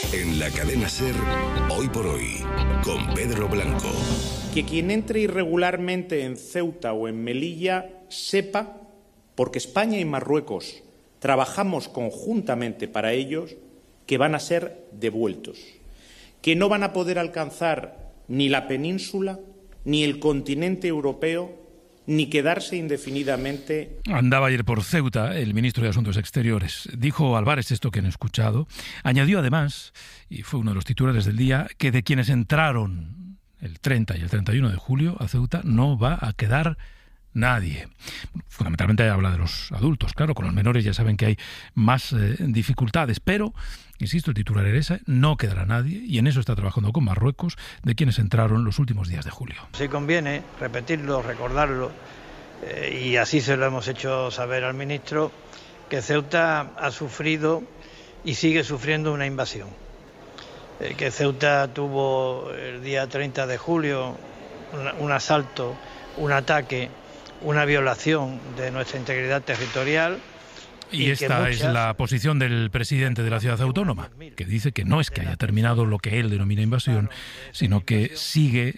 En la cadena SER, Hoy por Hoy, con Pedro Blanco. Que quien entre irregularmente en Ceuta o en Melilla sepa, porque España y Marruecos trabajamos conjuntamente para ellos, que van a ser devueltos, que no van a poder alcanzar ni la península, ni el continente europeo, ni quedarse indefinidamente. Andaba ayer por Ceuta el ministro de Asuntos Exteriores. Dijo Álvarez esto que han escuchado. Añadió además, y fue uno de los titulares del día, que de quienes entraron el 30 y el 31 de julio a Ceuta no va a quedar nadie. Fundamentalmente habla de los adultos, claro, con los menores ya saben que hay más dificultades, pero, insisto, el titular era ese, no quedará nadie, y en eso está trabajando con Marruecos, de quienes entraron los últimos días de julio. Sí conviene repetirlo, recordarlo, y así se lo hemos hecho saber al ministro, que Ceuta ha sufrido y sigue sufriendo una invasión. Que Ceuta tuvo el día 30 de julio un asalto, un ataque, una violación de nuestra integridad territorial. Y esta es la posición del presidente de la ciudad autónoma, que dice que no es que haya terminado lo que él denomina invasión, sino que sigue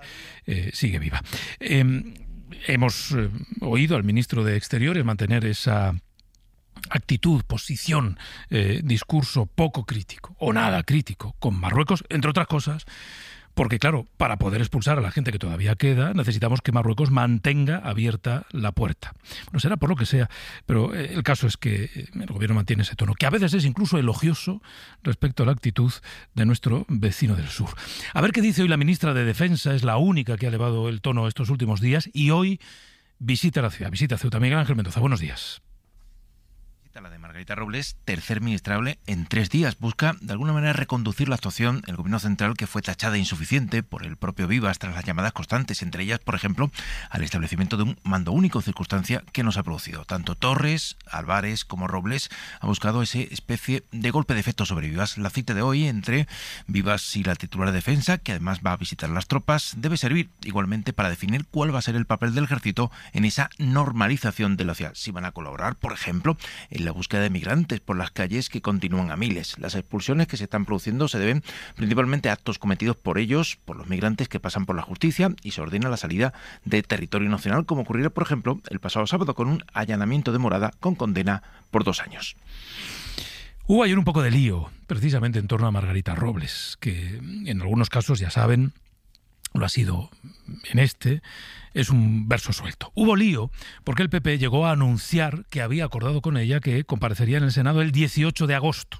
viva. Hemos oído al ministro de Exteriores mantener esa actitud, posición, discurso poco crítico o nada crítico con Marruecos, entre otras cosas, porque claro, para poder expulsar a la gente que todavía queda, necesitamos que Marruecos mantenga abierta la puerta. Bueno, será por lo que sea, pero el caso es que el gobierno mantiene ese tono, que a veces es incluso elogioso respecto a la actitud de nuestro vecino del sur. A ver qué dice hoy la ministra de Defensa, es la única que ha elevado el tono estos últimos días, y hoy visita la ciudad, visita Ceuta. Miguel Ángel Mendoza, buenos días. La de Margarita Robles, tercer ministrable en 3 días, busca de alguna manera reconducir la actuación del gobierno central, que fue tachada de insuficiente por el propio Vivas tras las llamadas constantes, entre ellas, por ejemplo, al establecimiento de un mando único, circunstancia que nos ha producido. Tanto Torres, Álvarez como Robles han buscado esa especie de golpe de efecto sobre Vivas. La cita de hoy entre Vivas y la titular de Defensa, que además va a visitar las tropas, debe servir igualmente para definir cuál va a ser el papel del ejército en esa normalización de la ciudad. Si van a colaborar, por ejemplo, en la búsqueda de migrantes por las calles, que continúan a miles. Las expulsiones que se están produciendo se deben principalmente a actos cometidos por ellos, por los migrantes que pasan por la justicia, y se ordena la salida de territorio nacional, como ocurrió, por ejemplo, el pasado sábado con un allanamiento de morada con condena por 2 años. Hubo ayer un poco de lío, precisamente en torno a Margarita Robles, que en algunos casos, ya saben, lo ha sido en este, es un verso suelto. Hubo lío porque el PP llegó a anunciar que había acordado con ella que comparecería en el Senado el 18 de agosto.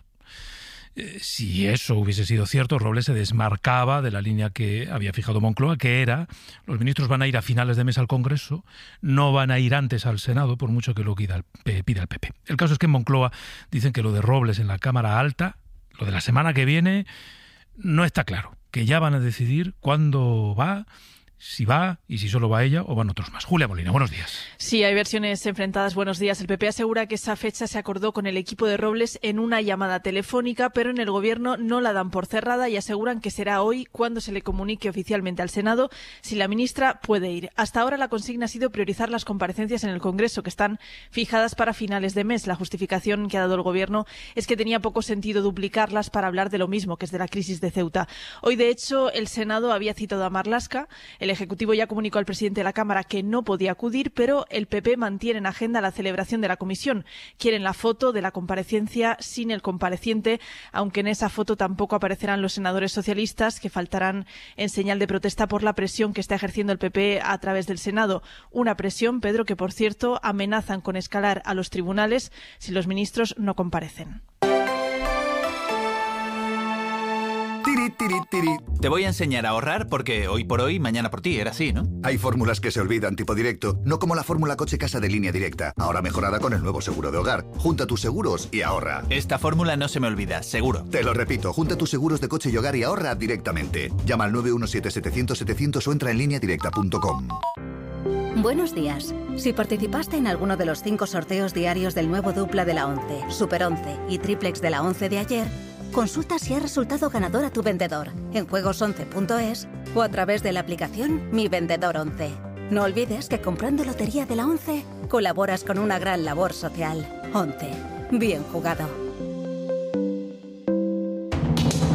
Si eso hubiese sido cierto, Robles se desmarcaba de la línea que había fijado Moncloa, que era: los ministros van a ir a finales de mes al Congreso, no van a ir antes al Senado, por mucho que lo pida el PP. El caso es que en Moncloa dicen que lo de Robles en la Cámara Alta, lo de la semana que viene, no está claro, que ya van a decidir cuándo va, si va y si solo va ella o van otros más. Julia Molina, buenos días. Sí, hay versiones enfrentadas. Buenos días. El PP asegura que esa fecha se acordó con el equipo de Robles en una llamada telefónica, pero en el Gobierno no la dan por cerrada y aseguran que será hoy cuando se le comunique oficialmente al Senado si la ministra puede ir. Hasta ahora la consigna ha sido priorizar las comparecencias en el Congreso, que están fijadas para finales de mes. La justificación que ha dado el Gobierno es que tenía poco sentido duplicarlas para hablar de lo mismo, que es de la crisis de Ceuta. Hoy, de hecho, el Senado había citado a Marlaska. El Ejecutivo ya comunicó al presidente de la Cámara que no podía acudir, pero el PP mantiene en agenda la celebración de la comisión. Quieren la foto de la comparecencia sin el compareciente, aunque en esa foto tampoco aparecerán los senadores socialistas, que faltarán en señal de protesta por la presión que está ejerciendo el PP a través del Senado. Una presión, Pedro, que por cierto amenazan con escalar a los tribunales si los ministros no comparecen. Te voy a enseñar a ahorrar porque hoy por hoy, mañana por ti, era así, ¿no? Hay fórmulas que se olvidan, tipo directo, no como la fórmula coche-casa de Línea Directa, ahora mejorada con el nuevo seguro de hogar. Junta tus seguros y ahorra. Esta fórmula no se me olvida, seguro. Te lo repito, junta tus seguros de coche y hogar y ahorra directamente. Llama al 917-700-700 o entra en lineadirecta.com. Buenos días. Si participaste en alguno de los 5 sorteos diarios del nuevo dupla de la 11, Super 11 y triplex de la 11 de ayer, consulta si ha resultado ganador a tu vendedor en juegos11.es o a través de la aplicación Mi Vendedor 11. No olvides que comprando Lotería de la 11 colaboras con una gran labor social. 11. Bien jugado.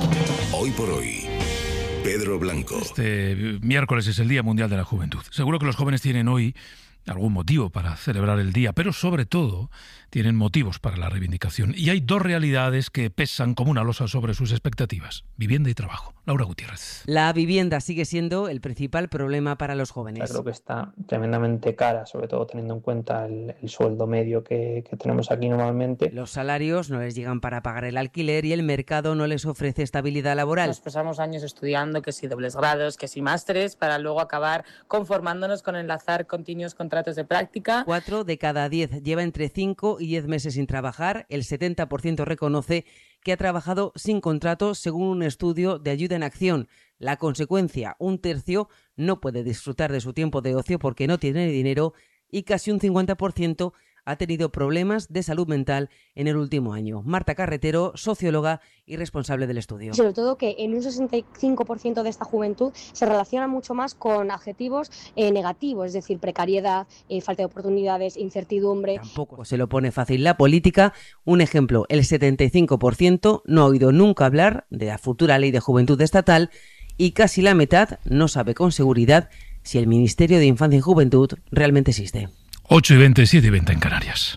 Hoy por hoy, Pedro Blanco. Este miércoles es el Día Mundial de la Juventud. Seguro que los jóvenes tienen hoy algún motivo para celebrar el día, pero sobre todo tienen motivos para la reivindicación. Y hay dos realidades que pesan como una losa sobre sus expectativas: vivienda y trabajo. Laura Gutiérrez. La vivienda sigue siendo el principal problema para los jóvenes. Creo que está tremendamente cara, sobre todo teniendo en cuenta el sueldo medio que tenemos aquí normalmente. Los salarios no les llegan para pagar el alquiler y el mercado no les ofrece estabilidad laboral. Nos pasamos años estudiando, que si dobles grados, que si másteres, para luego acabar conformándonos con enlazar continuos contratos de práctica. 4 de cada 10 lleva entre 5 y 10 meses sin trabajar. El 70% reconoce que ha trabajado sin contrato, según un estudio de Ayuda en Acción. La consecuencia: un tercio no puede disfrutar de su tiempo de ocio porque no tiene dinero y casi un 50% ha tenido problemas de salud mental en el último año. Marta Carretero, socióloga y responsable del estudio. Sobre todo que en un 65% de esta juventud se relaciona mucho más con adjetivos negativos, es decir, precariedad, falta de oportunidades, incertidumbre. Tampoco se lo pone fácil la política. Un ejemplo: el 75% no ha oído nunca hablar de la futura ley de juventud estatal y casi la mitad no sabe con seguridad si el Ministerio de Infancia y Juventud realmente existe. 8:20, 7:20 en Canarias.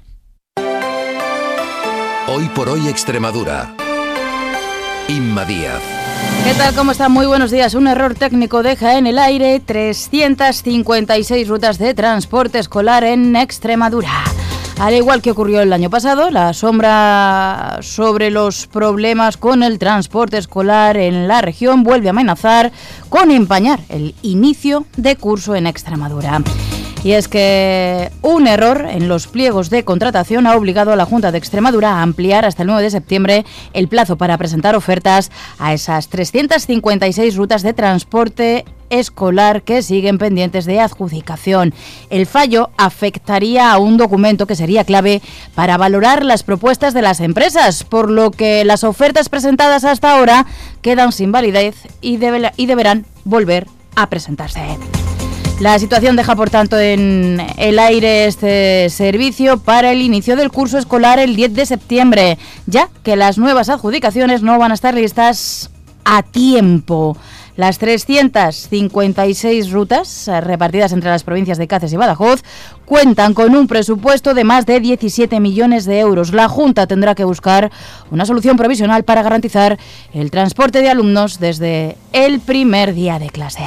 Hoy por hoy Extremadura. Inma Díaz. ¿Qué tal? ¿Cómo están? Muy buenos días. Un error técnico deja en el aire 356 rutas de transporte escolar en Extremadura. Al igual que ocurrió el año pasado, la sombra sobre los problemas con el transporte escolar en la región vuelve a amenazar con empañar el inicio de curso en Extremadura. Y es que un error en los pliegos de contratación ha obligado a la Junta de Extremadura a ampliar hasta el 9 de septiembre el plazo para presentar ofertas a esas 356 rutas de transporte escolar que siguen pendientes de adjudicación. El fallo afectaría a un documento que sería clave para valorar las propuestas de las empresas, por lo que las ofertas presentadas hasta ahora quedan sin validez y deberán volver a presentarse. La situación deja, por tanto, en el aire este servicio para el inicio del curso escolar el 10 de septiembre, ya que las nuevas adjudicaciones no van a estar listas a tiempo. Las 356 rutas repartidas entre las provincias de Cáceres y Badajoz cuentan con un presupuesto de más de 17 millones de euros. La Junta tendrá que buscar una solución provisional para garantizar el transporte de alumnos desde el primer día de clase.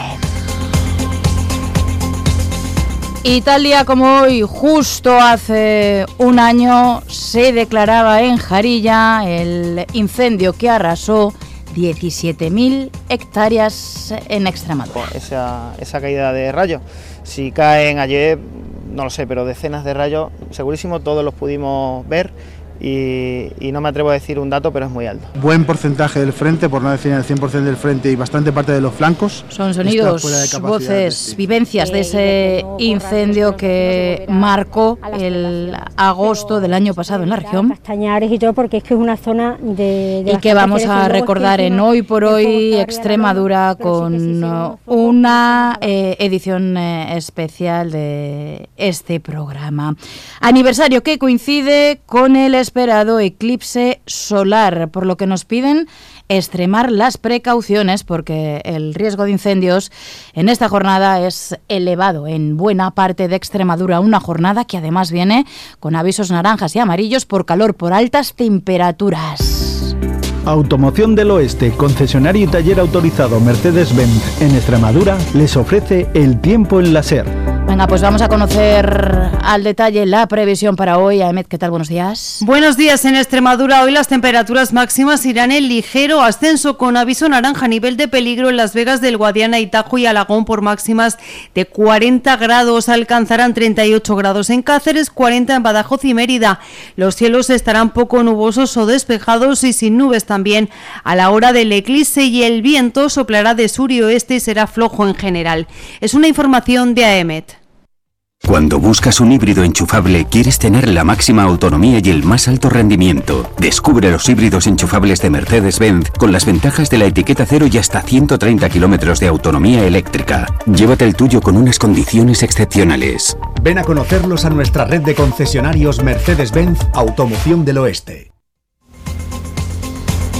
Y tal día como hoy, justo hace un año, se declaraba en Jarilla el incendio que arrasó 17.000 hectáreas en Extremadura. Esa caída de rayos, si caen ayer, no lo sé, pero decenas de rayos, segurísimo todos los pudimos ver. Y no me atrevo a decir un dato, pero es muy alto. Buen porcentaje del frente, por no decir el 100% del frente, y bastante parte de los flancos. Son sonidos, voces, vivencias de ese incendio que marcó el agosto del año pasado en la región. Castañares y todo, porque es que es una zona de y que vamos a recordar en Hoy por Hoy Extremadura con una edición especial de este programa. Aniversario que coincide con el esperado eclipse solar, por lo que nos piden extremar las precauciones porque el riesgo de incendios en esta jornada es elevado en buena parte de Extremadura, una jornada que además viene con avisos naranjas y amarillos por calor por altas temperaturas. Automoción del Oeste, concesionario y taller autorizado Mercedes-Benz en Extremadura, les ofrece el tiempo en la SER. Venga, pues vamos a conocer al detalle la previsión para hoy. Ahmed, ¿qué tal? Buenos días. Buenos días. En Extremadura hoy las temperaturas máximas irán en ligero ascenso con aviso naranja a nivel de peligro en Las Vegas del Guadiana, Tajo y Alagón por máximas de 40 grados. Alcanzarán 38 grados en Cáceres, 40 en Badajoz y Mérida. Los cielos estarán poco nubosos o despejados y sin nubes también a la hora del eclipse, y el viento soplará de sur y oeste y será flojo en general. Es una información de AEMET. Cuando buscas un híbrido enchufable, quieres tener la máxima autonomía y el más alto rendimiento. Descubre los híbridos enchufables de Mercedes-Benz con las ventajas de la etiqueta cero y hasta 130 kilómetros de autonomía eléctrica. Llévate el tuyo con unas condiciones excepcionales. Ven a conocerlos a nuestra red de concesionarios Mercedes-Benz Automoción del Oeste.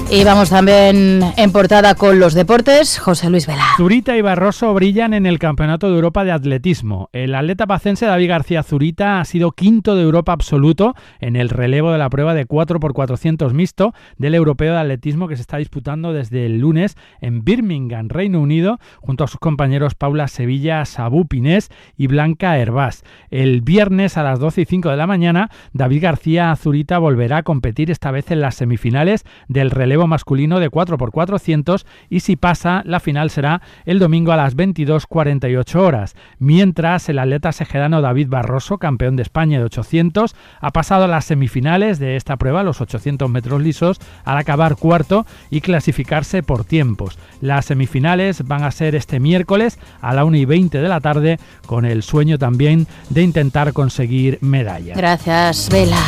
Y vamos también en portada con los deportes. José Luis Vela. Zurita y Barroso brillan en el Campeonato de Europa de Atletismo. El atleta pacense David García Zurita ha sido quinto de Europa absoluto en el relevo de la prueba de 4x400 mixto del Europeo de Atletismo que se está disputando desde el lunes en Birmingham, Reino Unido, junto a sus compañeros Paula Sevilla, Sabú Pinés y Blanca Hervás. El viernes a las 12:05 de la mañana, David García Zurita volverá a competir esta vez en las semifinales del relevo masculino de 4x400 y si pasa, la final será el domingo a las 22:48 horas. Mientras, el atleta sejerano David Barroso, campeón de España de 800, ha pasado a las semifinales de esta prueba, los 800 metros lisos, al acabar cuarto y clasificarse por tiempos. Las semifinales van a ser este miércoles a la 1:20 de la tarde, con el sueño también de intentar conseguir medalla. Gracias, Vela.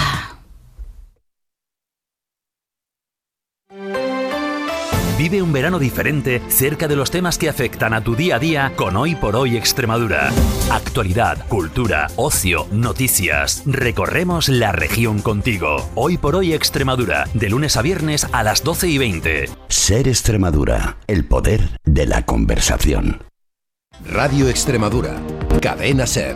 Vive un verano diferente cerca de los temas que afectan a tu día a día con Hoy por Hoy Extremadura. Actualidad, cultura, ocio, noticias. Recorremos la región contigo. Hoy por Hoy Extremadura, de lunes a viernes a las 12:20. Ser Extremadura, el poder de la conversación. Radio Extremadura, Cadena Ser.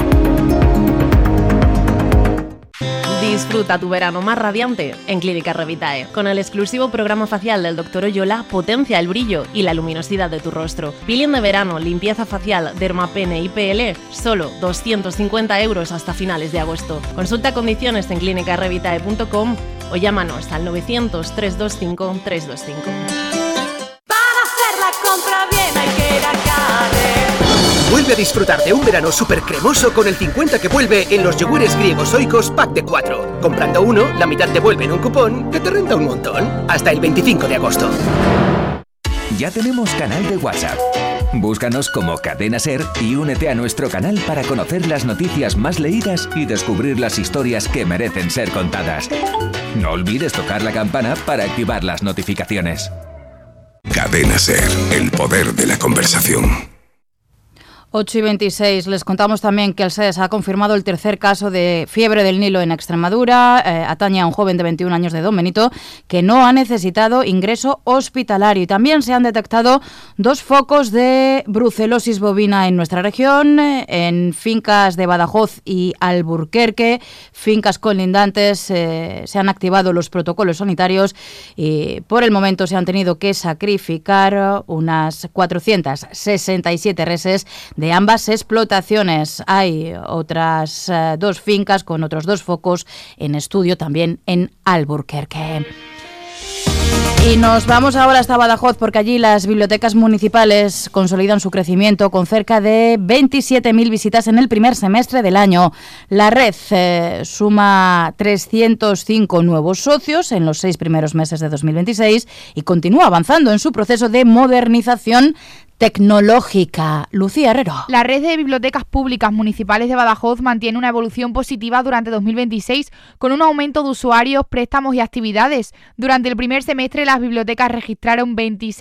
Disfruta tu verano más radiante en Clínica Revitae. Con el exclusivo programa facial del Dr. Oyola, potencia el brillo y la luminosidad de tu rostro. Peeling de verano, limpieza facial, dermapene y PL, solo 250 euros hasta finales de agosto. Consulta condiciones en clinicarevitae.com o llámanos al 900 325 325. Para hacer la compra bien hay que ir a Carrer. Vuelve a disfrutar de un verano súper cremoso con el 50 que vuelve en los yogures griegos Oikos Pack de 4. Comprando uno, la mitad te vuelve en un cupón que te renta un montón. Hasta el 25 de agosto. Ya tenemos canal de WhatsApp. Búscanos como Cadena Ser y únete a nuestro canal para conocer las noticias más leídas y descubrir las historias que merecen ser contadas. No olvides tocar la campana para activar las notificaciones. Cadena Ser, el poder de la conversación. 8:26. Les contamos también que el SES ha confirmado el tercer caso de fiebre del Nilo en Extremadura. Atañe a un joven de 21 años de Don Benito que no ha necesitado ingreso hospitalario. Y también se han detectado 2 focos de brucelosis bovina en nuestra región, en fincas de Badajoz y Alburquerque, fincas colindantes. Se han activado los protocolos sanitarios y por el momento se han tenido que sacrificar unas 467 reses de ambas explotaciones. Hay otras 2 fincas con otros 2 focos en estudio también en Alburquerque. Y nos vamos ahora hasta Badajoz porque allí las bibliotecas municipales consolidan su crecimiento con cerca de 27.000 visitas en el primer semestre del año. La red suma 305 nuevos socios en los 6 primeros meses de 2026 y continúa avanzando en su proceso de modernización tecnológica. Lucía Herrero. La red de bibliotecas públicas municipales de Badajoz mantiene una evolución positiva durante 2026, con un aumento de usuarios, préstamos y actividades. Durante el primer semestre, las bibliotecas registraron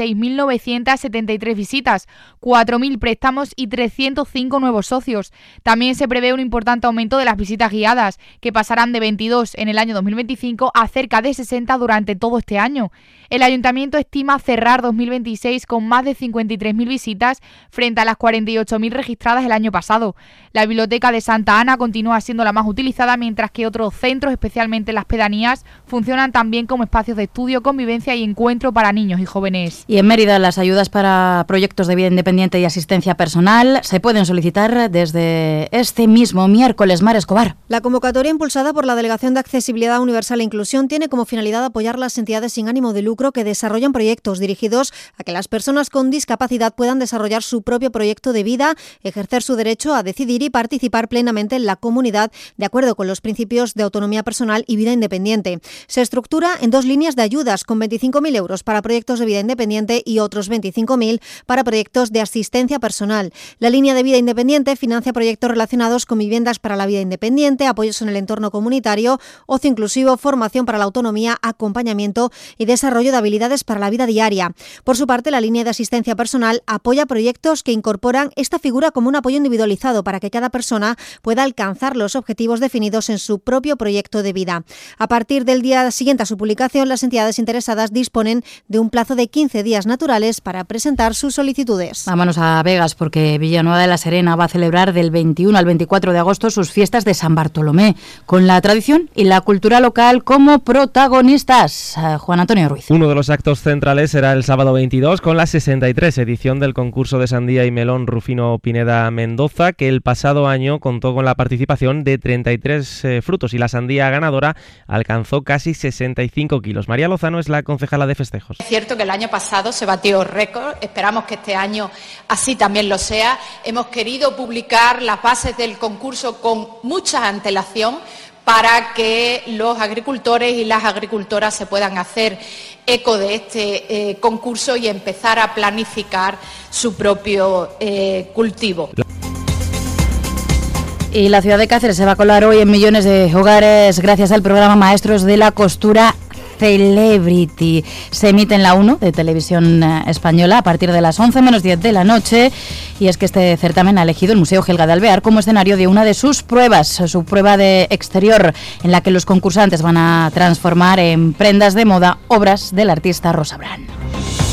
26.973 visitas, 4.000 préstamos y 305 nuevos socios. También se prevé un importante aumento de las visitas guiadas, que pasarán de 22 en el año 2025 a cerca de 60 durante todo este año. El ayuntamiento estima cerrar 2026 con más de 53.000 visitas frente a las 48.000 registradas el año pasado. La biblioteca de Santa Ana continúa siendo la más utilizada, mientras que otros centros, especialmente las pedanías, funcionan también como espacios de estudio, convivencia y encuentro para niños y jóvenes. Y en Mérida, las ayudas para proyectos de vida independiente y asistencia personal se pueden solicitar desde este mismo miércoles. Mar Escobar. La convocatoria impulsada por la Delegación de Accesibilidad Universal e Inclusión tiene como finalidad apoyar las entidades sin ánimo de lucro que desarrollan proyectos dirigidos a que las personas con discapacidad puedan desarrollar su propio proyecto de vida, ejercer su derecho a decidir y participar plenamente en la comunidad de acuerdo con los principios de autonomía personal y vida independiente. Se estructura en 2 líneas de ayudas con 25.000 euros para proyectos de vida independiente y otros 25.000 para proyectos de asistencia personal. La línea de vida independiente financia proyectos relacionados con viviendas para la vida independiente, apoyos en el entorno comunitario, ocio inclusivo, formación para la autonomía, acompañamiento y desarrollo de habilidades para la vida diaria. Por su parte, la línea de asistencia personal apoya proyectos que incorporan esta figura como un apoyo individualizado para que cada persona pueda alcanzar los objetivos definidos en su propio proyecto de vida. A partir del día siguiente a su publicación, las entidades interesadas disponen de un plazo de 15 días naturales para presentar sus solicitudes. Vámonos a Begas, porque Villanueva de la Serena va a celebrar del 21 al 24 de agosto sus fiestas de San Bartolomé, con la tradición y la cultura local como protagonistas. Juan Antonio Ruiz. Uno de los actos centrales será el sábado 22 con la 63 edición del concurso de sandía y melón Rufino Pineda Mendoza, que el pasado año contó con la participación de 33 frutos y la sandía ganadora alcanzó casi 65 kilos. María Lozano es la concejala de festejos. Es cierto que el año pasado se batió récord, esperamos que este año así también lo sea. Hemos querido publicar las bases del concurso con mucha antelación para que los agricultores y las agricultoras se puedan hacer eco de este concurso y empezar a planificar su propio cultivo. Y la ciudad de Cáceres se va a colar hoy en millones de hogares gracias al programa Maestros de la Costura Celebrity. Se emite en la 1 de Televisión Española a partir de las 11 menos 10 de la noche, y es que este certamen ha elegido el Museo Gelga de Alvear como escenario de una de sus pruebas, su prueba de exterior, en la que los concursantes van a transformar en prendas de moda obras del artista Rosa Brand.